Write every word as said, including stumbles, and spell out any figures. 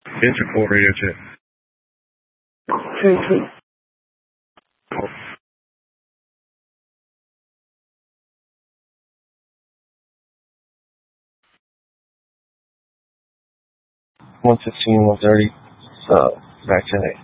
Interpol radio check. Three, three. one fifteen, one thirty. Uh, back to eight.